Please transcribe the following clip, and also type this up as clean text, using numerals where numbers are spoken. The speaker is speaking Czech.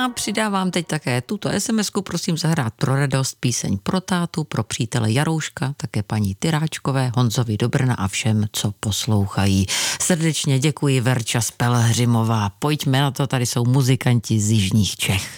A přidávám teď také tuto SMS-ku, prosím zahrát pro radost píseň pro tátu, pro přítele Jarouška, také paní Tyráčkové, Honzovi do Brna a všem, co poslouchají. Srdečně děkuji, Verča z Pelhřimová. Pojďme na to, tady jsou muzikanti z jižních Čech.